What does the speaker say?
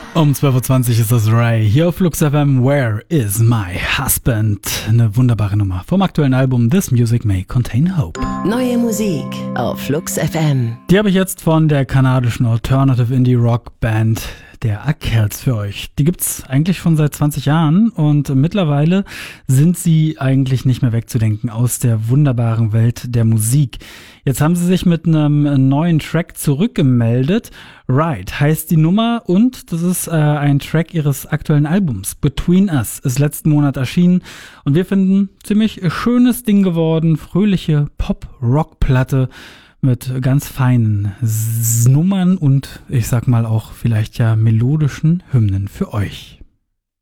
Um 12.20 Uhr ist das Ray hier auf Flux FM. Where is my husband? Eine wunderbare Nummer vom aktuellen Album This Music May Contain Hope. Neue Musik auf Flux FM. Die habe ich jetzt von der kanadischen Alternative Indie Rock Band der Akerls für euch. Die gibt's eigentlich schon seit 20 Jahren und mittlerweile sind sie eigentlich nicht mehr wegzudenken aus der wunderbaren Welt der Musik. Jetzt haben sie sich mit einem neuen Track zurückgemeldet. Right heißt die Nummer und das ist ein Track ihres aktuellen Albums. Between Us ist letzten Monat erschienen und wir finden ziemlich schönes Ding geworden. Fröhliche Pop-Rock-Platte mit ganz feinen Nummern und ich sag mal auch vielleicht ja melodischen Hymnen für euch.